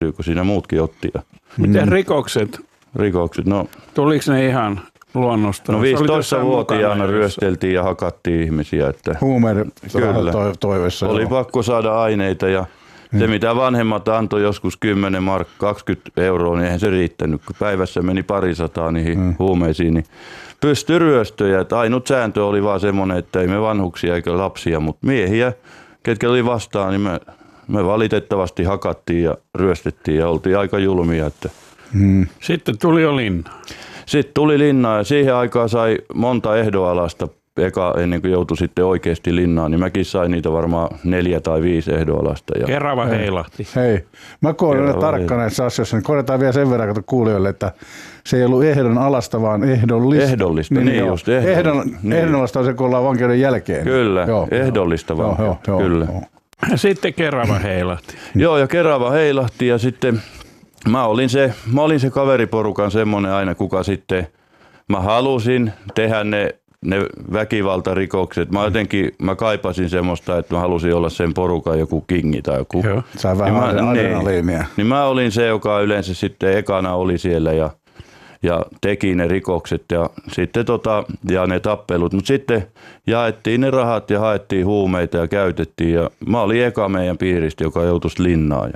kun siinä muutkin otti. Miten rikokset? No. Tuliko ne ihan luonnosta? No 15-vuotiaana ryösteltiin ja hakattiin ihmisiä. Että huumeiden toiveessa. Oli pakko saada aineita ja se mitä vanhemmat antoi joskus 10 markkaa, 20 euroa, niin eihän se riittänyt. Kun päivässä meni 200 niihin huumeisiin, niin pystyi ryöstöjä. Ainut sääntö oli vaan semmoinen, että ei me vanhuksia eikä lapsia, mutta miehiä, ketkä oli vastaan, niin me valitettavasti hakattiin ja ryöstettiin ja oltiin aika julmia. Että. Sitten tuli jo linna. Sitten tuli linnaa ja siihen aikaan sai monta ehdonalasta ennen kuin joutui sitten oikeasti linnaan, niin mäkin sain niitä varmaan 4 tai 5 ehdonalasta. Kerava heilahti. Hei, mä kuulen tarkkana näissä asioissa, niin korjataan vielä sen verran kuulijoille, että se ei ollut ehdon alasta, vaan ehdollista. Ehdollista, niin just. Ehdonalasta on se, kun ollaan vankeuden jälkeen. Kyllä, ehdollista vaan. Kyllä. Sitten kerava heilahti. Joo, ja kerava heilahti ja sitten mä olin se kaveriporukan semmoinen aina, kuka sitten, mä halusin tehdä ne väkivaltarikokset. Mä kaipasin semmoista, että mä halusin olla sen porukan joku kingi tai joku. Joo, sä vähän adrenaliinia. Niin mä olin se, joka yleensä sitten ekana oli siellä ja teki ne rikokset ja sitten ja ne tappelut. Mutta sitten jaettiin ne rahat ja haettiin huumeita ja käytettiin ja mä olin eka meidän piiristä, joka joutuisi linnaan.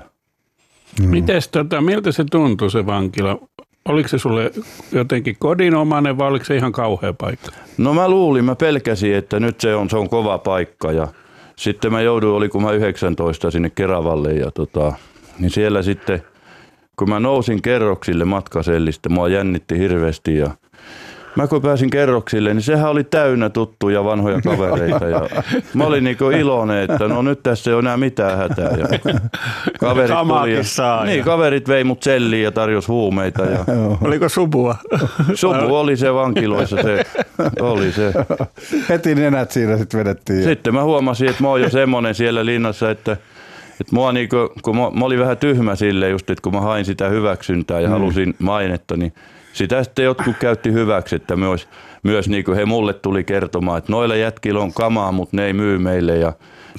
Mites miltä se tuntui se vankila? Oliko se sulle jotenkin kodinomainen vai oliko se ihan kauhea paikka? No mä pelkäsin, että nyt se on kova paikka ja sitten mä jouduin, oliko mä 19 sinne Keravalle ja niin siellä sitten, kun mä nousin kerroksille matkasellistä, mua jännitti hirveästi ja mä kun pääsin kerroksille, niin sehän oli täynnä tuttuja vanhoja kavereita ja mä olin niinku iloinen, että no nyt tässä ei ole enää mitään hätää. Ja kaverit tuli kaverit vei mut selliin ja tarjosi huumeita. Ja oliko supua? Supu oli se vankiloissa, se oli se. Heti nenät siinä sitten vedettiin. Sitten mä huomasin, että mä oon jo semmoinen siellä linnassa, että mua niinku, kun mä olin vähän tyhmä silleen just, että kun mä hain sitä hyväksyntää ja halusin mainetta, niin sitä sitten jotkut käytti hyväksi, että myös niin kuin he mulle tuli kertomaan, että noilla jätkillä on kamaa, mutta ne ei myy meille ja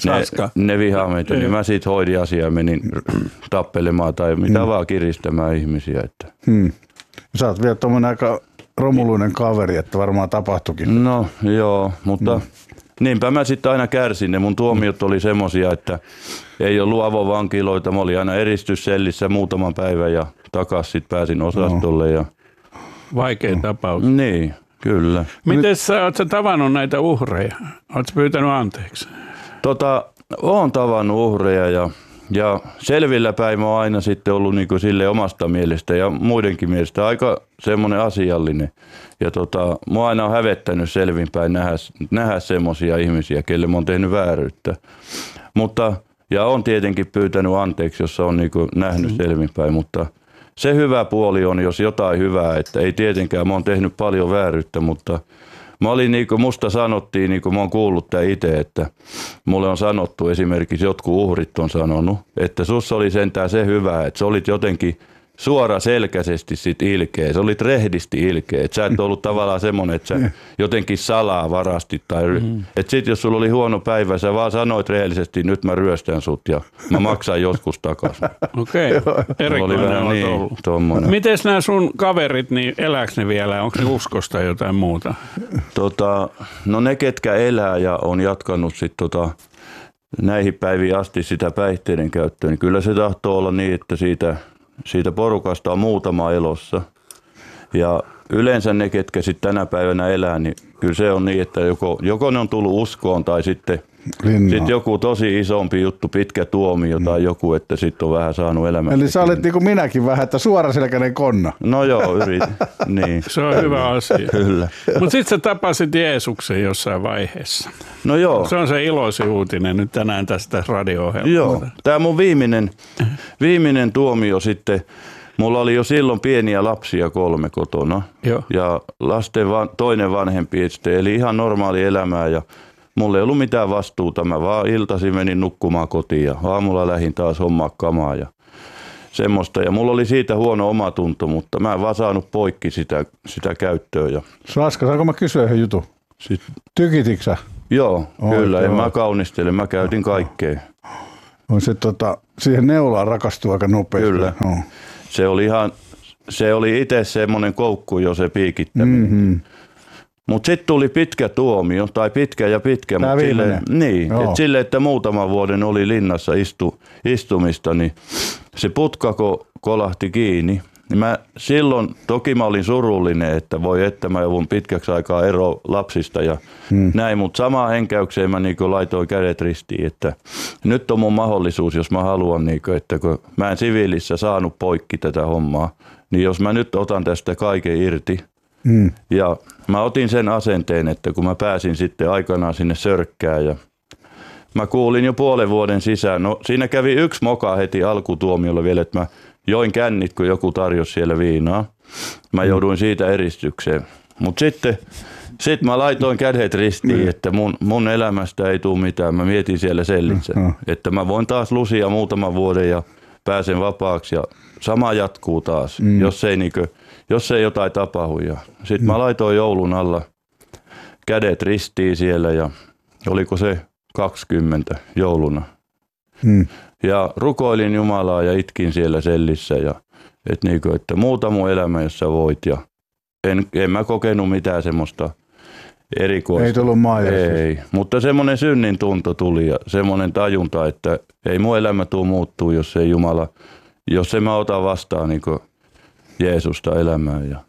ne vihaa meitä. Niin mä siitä hoidin asiaa ja menin tappelemaan tai mitä vaan kiristämään ihmisiä. Että. Sä oot vielä tommonen aika romuluinen kaveri, että varmaan tapahtuikin. No joo, mutta niinpä mä sitten aina kärsin. Ne mun tuomiot oli semmosia, että ei ollut avovankiloita. Mä olin aina eristyssellissä muutaman päivän ja takas sit pääsin osastolle ja vaikea tapaus. Niin, kyllä. Miten ootko tavannut näitä uhreja? Ootko pyytänyt anteeksi? Oon tavannut uhreja ja selvillä päin mä oon aina sitten ollut niinku sille omasta mielestä ja muidenkin mielestä aika semmoinen asiallinen. Ja mua aina on hävettänyt selvinpäin nähdä semmoisia ihmisiä, kelle mä oon tehnyt vääryyttä. Ja on tietenkin pyytänyt anteeksi, jos on niinku nähnyt selvinpäin, mutta se hyvä puoli on, jos jotain hyvää, että ei tietenkään, mä oon tehnyt paljon vääryyttä, mutta mä olin musta sanottiin, niin kuin mä oon kuullut tää itse, että mulle on sanottu, esimerkiksi jotkut uhrit on sanonut, että sussa oli sentään se hyvä, että sä olit jotenkin suoraselkäisesti sit ilkeä, sä olit rehdisti ilkeä, että sä et ollut tavallaan semmoinen, että sä jotenkin salaa varastit tai että sit jos sulla oli huono päivä, sä vaan sanoit rehellisesti, nyt mä ryöstän sut ja mä maksan joskus takaisin. Okei, erikoinen olet ollut. Tommonen. Mites nämä sun kaverit, niin elääks ne vielä, onko ne uskosta jotain muuta? No ne ketkä elää ja on jatkanut sit näihin päiviin asti sitä päihteiden käyttöä, niin kyllä se tahtoo olla niin, että siitä porukasta on muutama elossa. Ja yleensä ne, ketkä sitten tänä päivänä elää, niin kyllä se on niin, että joko ne on tullut uskoon tai sitten joku tosi isompi juttu, pitkä tuomio tai joku, että sitten on vähän saanut elämästä. Eli sä olet niin kuin minäkin vähän, että suoraselkäinen konna. No joo, yritin. Niin. Se on hyvä asia. Kyllä. Mutta sitten sä tapasit Jeesuksen jossain vaiheessa. No joo. Se on se iloisin uutinen nyt tänään tästä radio-ohjelmasta. Joo, tämä mun viimeinen tuomio sitten. Mulla oli jo silloin pieniä lapsia 3 kotona. Joo. Ja lasten toinen vanhempi eli ihan normaali elämää ja mulla ei ollut mitään vastuuta. Mä vaan iltaisin menin nukkumaan kotiin ja aamulla lähdin taas hommaa kamaa ja semmoista. Ja mulla oli siitä huono omatunto, mutta mä en vaan saanut poikki sitä käyttöä. Ja Raska, saanko mä kysyä yhden jutun? Tykititkö sä? Joo, kyllä. En mä kaunistele. Mä käytin kaikkea. On se, siihen neulaan rakastuu aika nopeasti. Kyllä. Oh. Se oli itse semmoinen koukku jo se piikittäminen. Mm-hmm. Mutta sitten tuli pitkä tuomio, tai pitkä. Tämä viimeinen. Sille, että muutaman vuoden oli linnassa istumista, niin se putka kolahti kiinni. Silloin toki mä olin surullinen, että mä joudun pitkäksi aikaa eroon lapsista ja näin, mutta samaan henkäykseen mä niin laitoin kädet ristiin, että nyt on mun mahdollisuus, jos mä haluan, niin että kun mä en siviilissä saanut poikki tätä hommaa, niin jos mä nyt otan tästä kaiken irti, ja mä otin sen asenteen, että kun mä pääsin sitten aikanaan sinne Sörkkään ja mä kuulin jo puolen vuoden sisään, no siinä kävi yksi moka heti alkutuomiolla vielä, että mä join kännit, kun joku tarjosi siellä viinaa. Mä jouduin siitä eristykseen. Mutta sitten mä laitoin kädet ristiin, että mun elämästä ei tule mitään. Mä mietin siellä sellissä, että mä voin taas lusia muutaman vuoden ja pääsen vapaaksi ja sama jatkuu taas, jos ei jotain tapahdu. Sitten mä laitoin joulun alla kädet ristiin siellä ja oliko se 20 jouluna. Ja rukoilin Jumalaa ja itkin siellä sellissä, että muuta mun elämä, jos sä voit. Ja en mä kokenut mitään semmoista erikoista. Ei tullut Ei, mutta semmoinen synnin tunto tuli ja semmoinen tajunta, että ei mun elämä tule muuttuu, jos ei Jumala, jos en mä ota vastaan niin Jeesusta elämään. Ja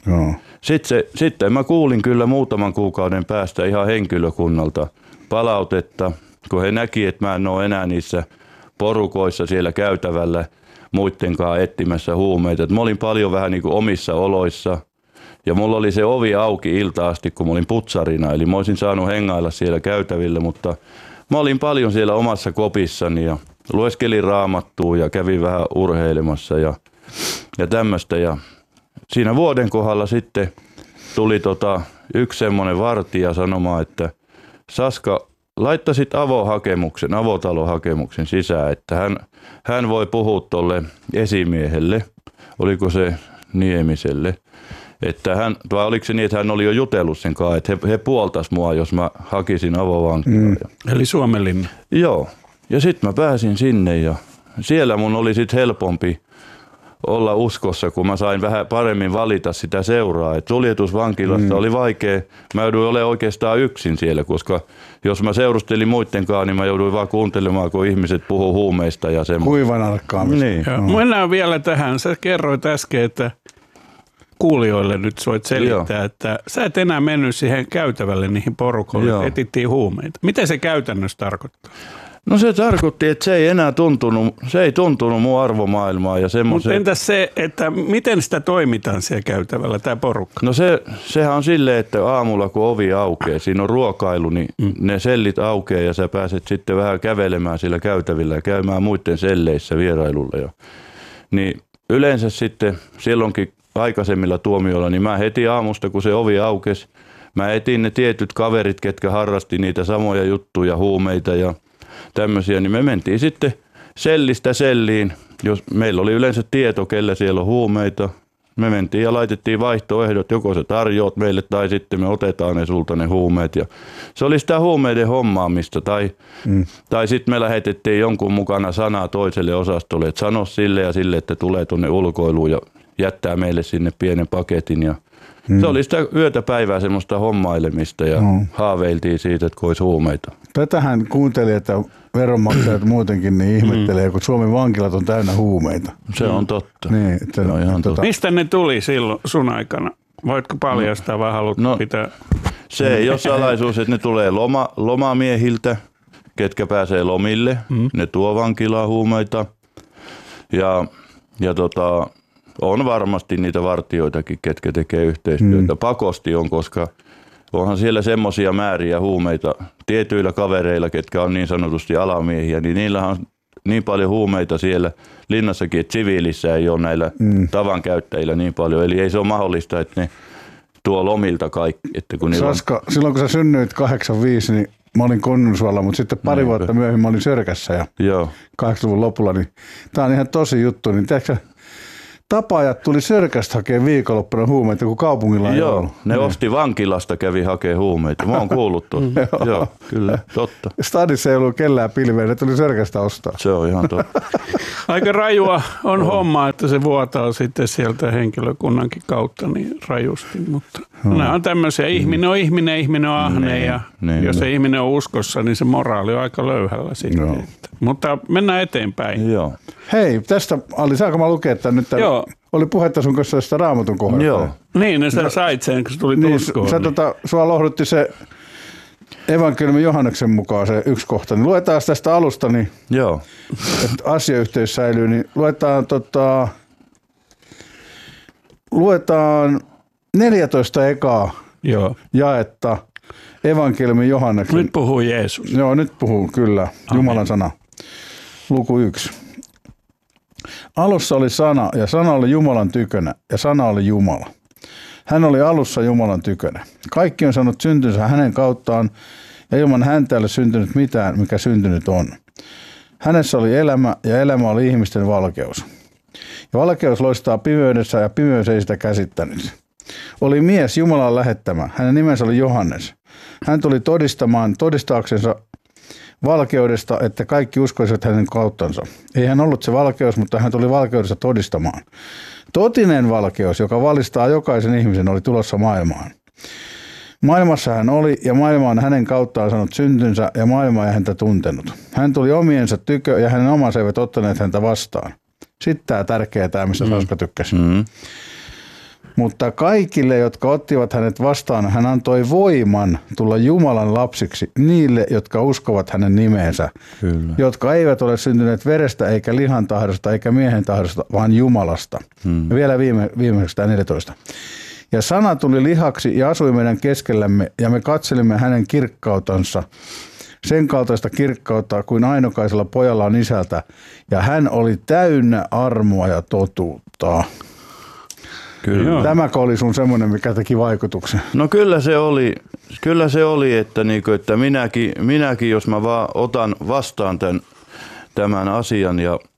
sitten mä kuulin kyllä muutaman kuukauden päästä ihan henkilökunnalta palautetta, kun he näki, että mä en ole enää niissä porukoissa siellä käytävällä muittenkaan etsimässä huumeita. Et mä olin paljon vähän niin kuin omissa oloissa ja mulla oli se ovi auki ilta asti, kun mä olin putsarina. Eli mä olisin saanut hengailla siellä käytävillä, mutta mä olin paljon siellä omassa kopissani ja lueskelin Raamattua ja kävin vähän urheilemassa ja tämmöistä. Ja siinä vuoden kohdalla sitten tuli yksi semmoinen vartija sanomaan, että Saska, laittaisit avotalohakemuksen sisään, että hän voi puhua tuolle esimiehelle, oliko se Niemiselle, että vai oliko se niin, että hän oli jo jutellut sen kanssa, että he puoltas mua, jos mä hakisin avovankilaan. Eli Suomenlinna. Joo, ja sitten mä pääsin sinne ja siellä mun oli sitten helpompi olla uskossa, kun mä sain vähän paremmin valita sitä seuraa. Et suljetusvankilassa oli vaikea. Mä jouduin olemaan oikeastaan yksin siellä, koska jos mä seurustelin muittenkaan, niin mä jouduin vaan kuuntelemaan, kun ihmiset puhuu huumeista ja semmoista. Kuivan arkkaamista. Niin. Mennään vielä tähän. Sä kerroit äsken, että kuulijoille nyt voit selittää, että sä et enää mennyt siihen käytävälle niihin porukoille, etittiin huumeita. Mitä se käytännössä tarkoittaa? No se tarkoitti, että se ei tuntunut mun arvomaailmaa. Mutta entäs se, että miten sitä toimitaan siellä käytävällä, tämä porukka? No sehän on silleen, että aamulla kun ovi aukeaa, siinä on ruokailu, niin ne sellit aukeaa ja sä pääset sitten vähän kävelemään siellä käytävillä ja käymään muiden selleissä vierailulla. Niin yleensä sitten silloinkin aikaisemmilla tuomioilla, niin mä heti aamusta, kun se ovi aukesi, mä etin ne tietyt kaverit, ketkä harrasti niitä samoja juttuja, huumeita ja tämmöisiä, niin me mentiin sitten sellistä selliin, jos meillä oli yleensä tieto, kellä siellä on huumeita. Me mentiin ja laitettiin vaihtoehdot, joko sä tarjoat meille tai sitten me otetaan ne sulta ne huumeet. Ja se oli sitä huumeiden hommaamista tai sitten me lähetettiin jonkun mukana sanaa toiselle osastolle, että sano sille ja sille, että tulee tuonne ulkoiluun ja jättää meille sinne pienen paketin. Ja se oli sitä yötä päivää semmoista hommailemista ja haaveiltiin siitä, että olisi huumeita. Tätähän kuuntelijat ja veronmaksajat muutenkin niin ihmettelee, kun Suomen vankilat on täynnä huumeita. Se on totta. Niin, Mistä ne tuli silloin sun aikana? Voitko paljastaa vai haluatko pitää? Se ei ole salaisuus, että ne tulee lomamiehiltä, ketkä pääsee lomille. Ne tuo vankilaan huumeita ja on varmasti niitä vartijoitakin, ketkä tekee yhteistyötä. Pakosti on, koska onhan siellä semmoisia määriä huumeita tietyillä kavereilla, ketkä on niin sanotusti alamiehiä, niin niillä on niin paljon huumeita siellä linnassakin, että siviilissä ei ole näillä tavankäyttäjillä niin paljon. Eli ei se ole mahdollista, että ne tuo lomilta kaikki. Että kun Saska, silloin kun sä synnyit 85, niin mä olin Konnunsuolla, mutta sitten pari vuotta myöhemmin mä olin Sörkässä ja 80-luvun lopulla, niin tää on ihan tosi juttu. Niin tapaajat tuli Sörkästä hakemaan viikonloppuna huumeita, kun kaupungilla ei ollut. Ne osti vankilasta, kävi hakemaan huumeita. Mä oon kuullut tuosta. Joo, kyllä, totta. Stadissa ei ollut kellään pilveä, ne tuli Sörkästä ostaa. Se on ihan totta. Aika rajua on homma, että se vuotaa sitten sieltä henkilökunnankin kautta niin rajusti, mutta nämä on tämmöisiä. Ihminen on ahne ja jos se ihminen on uskossa, niin se moraali on aika löyhällä sitten. Mutta mennään eteenpäin. Joo. Hei, tästä Ali, saanko mä lukea tämän nyt? Oli puhetta sun kanssa tästä Raamatun kohdasta. Joo. Niin, sä sait sen, kun sä tulit uskoon. Sua lohdutti se evankeliumi Johanneksen mukaan se yksi kohta. Niin luetaan tästä alusta, niin, että asiayhteys säilyy. Niin luetaan 14 ekaa jaetta evankeliumi Johanneksen. Nyt puhuu Jeesus. Joo, nyt puhuu kyllä. Amen. Jumalan sana. Luku 1. Alussa oli sana, ja sana oli Jumalan tykönä, ja sana oli Jumala. Hän oli alussa Jumalan tykönä. Kaikki on saanut syntynsä hänen kauttaan, ja ilman häntä ei ole syntynyt mitään, mikä syntynyt on. Hänessä oli elämä, ja elämä oli ihmisten valkeus. Ja valkeus loistaa pimeydessä, ja pimeys ei sitä käsittänyt. Oli mies Jumalan lähettämä. Hänen nimensä oli Johannes. Hän tuli todistaaksensa valkeudesta, että kaikki uskoisivat hänen kauttansa. Ei hän ollut se valkeus, mutta hän tuli valkeudesta todistamaan. Totinen valkeus, joka valistaa jokaisen ihmisen, oli tulossa maailmaan. Maailmassa hän oli, ja maailma on hänen kauttaan saanut syntynsä, ja maailma ei häntä tuntenut. Hän tuli omiensa tykö, ja hänen omansa eivät ottaneet häntä vastaan. Sitten tämä tärkeä, mistä Saska tykkäsi. Mutta kaikille, jotka ottivat hänet vastaan, hän antoi voiman tulla Jumalan lapsiksi niille, jotka uskovat hänen nimeensä, jotka eivät ole syntyneet verestä eikä lihan tahdosta eikä miehen tahdosta, vaan Jumalasta. Ja vielä viimeiseksi tämä 14. Ja sana tuli lihaksi ja asui meidän keskellämme, ja me katselimme hänen kirkkautansa, sen kaltaista kirkkautta kuin ainokaisella pojalla on isältä, ja hän oli täynnä armoa ja totuutta. Kyllä. Tämäkö oli sun semmoinen, mikä teki vaikutuksen? No kyllä se oli, että minäkin jos mä vaan otan vastaan tämän asian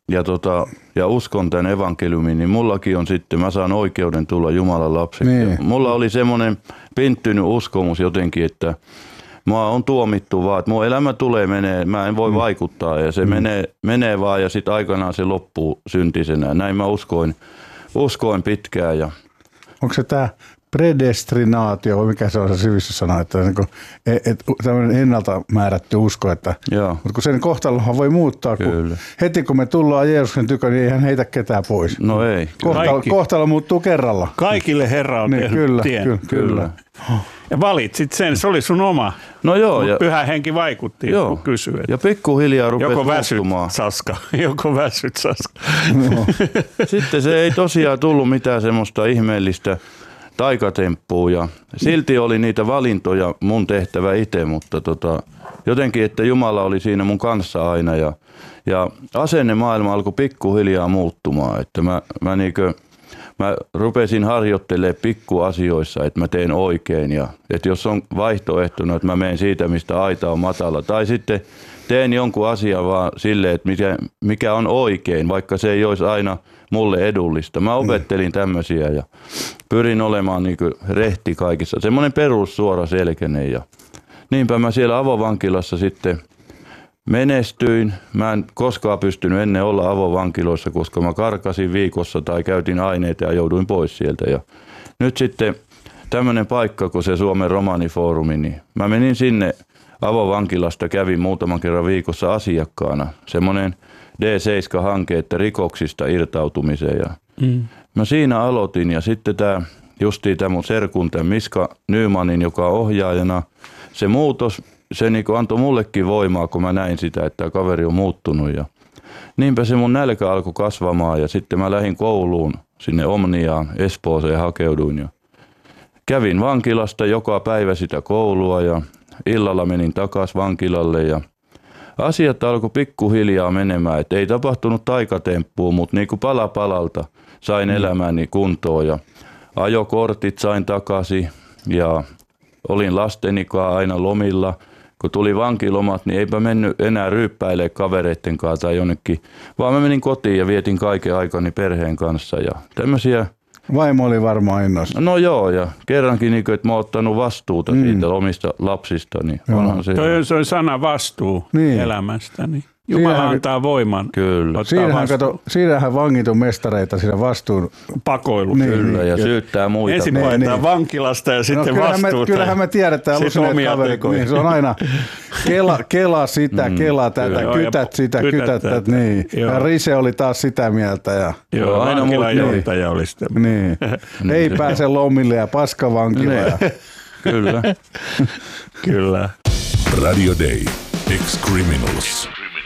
ja uskon tämän evankeliumin, niin mullakin on sitten, mä saan oikeuden tulla Jumalan lapseksi. Niin. Mulla oli semmoinen pinttynyt uskomus jotenkin, että mua on tuomittu vaan, että mun elämä menee, mä en voi vaikuttaa ja se menee vaan ja sitten aikanaan se loppuu syntisenä. Näin mä uskoin pitkään. Onko se tämä predestinaatio, vai mikä se on se sivistyssana, että tämmöinen ennalta määrätty usko, mutta kun sen kohtalohan voi muuttaa, heti kun me tullaan Jeesuksen tykö, niin ei hän heitä ketään pois. No ei. Kohtalo muuttuu kerralla. Kaikille Herra on tehnyt tien. Kyllä. Ja valitsit sen, se oli sun oma. No joo. Pyhä henki vaikutti, kun kysyi. Ja pikkuhiljaa rupesi muuttumaan. Joko väsyt Saska. No. Sitten se ei tosiaan tullut mitään semmoista ihmeellistä taikatemppua ja silti oli niitä valintoja mun tehtävä itse, mutta jotenkin, että Jumala oli siinä mun kanssa aina ja asennemaailma alkoi pikkuhiljaa muuttumaan, että mä rupesin harjoittelemaan pikkuasioissa, että mä teen oikein ja että jos on vaihtoehtona, että mä menen siitä, mistä aita on matala tai sitten teen jonkun asian vaan silleen, että mikä on oikein, vaikka se ei olisi aina mulle edullista. Mä opettelin tämmöisiä ja pyrin olemaan niin kuin rehti kaikissa. Semmoinen perussuora selkeinen ja niinpä mä siellä avovankilassa sitten menestyin. Mä en koskaan pystynyt ennen olla avovankiloissa, koska mä karkasin viikossa tai käytin aineita ja jouduin pois sieltä. Ja nyt sitten tämmöinen paikka kuin se Suomen Romanifoorumi, niin mä menin sinne avovankilasta, kävin muutaman kerran viikossa asiakkaana. Semmoinen D7-hanke, että rikoksista irtautumiseen. Ja mä siinä aloitin ja sitten tämä mun serkun, tämän Miska Nymanin, joka on ohjaajana, se muutos, se niin antoi mullekin voimaa, kun mä näin sitä, että tämä kaveri on muuttunut. Ja niinpä se mun nälkä alkoi kasvamaan ja sitten mä lähdin kouluun sinne Omniaan, Espooseen hakeuduin. Ja kävin vankilasta joka päivä sitä koulua ja illalla menin takaisin vankilalle ja asiat alkoi pikkuhiljaa menemään. Et ei tapahtunut taikatemppua, mutta niin kuin pala palalta sain elämäni kuntoon ja ajokortit sain takaisin ja olin lastenikaan aina lomilla. kun tuli vankilomat, niin eipä mennyt enää ryyppäilemään kavereitten kanssa tai jonnekin, vaan mä menin kotiin ja vietin kaiken aikani perheen kanssa ja tämmöisiä. Vaimo oli varmaan innoissa. No joo, ja kerrankin, niin kuin, että mä oon ottanut vastuuta siitä omista lapsista, niin onhan se. Se on sana vastuu elämästä, niin Jumala antaa voiman. Kyllä. Siinähän vangit on mestareita siinä vastuun pakoilu. Kyllä, ja syyttää muita. Ensin paetaan vankilasta ja sitten vastuuta. Kyllähän me tiedetään usein kaverit. Niin, se on aina kela sitä, kela tätä, kytät sitä, kytät tätä. Niin. Ja Rise oli taas sitä mieltä. Joo, aina vankilajohtaja oli sitä. Niin. Ei pääse lomille ja paskavankila. Kyllä. Kyllä. Radio Day. Ex-Criminals.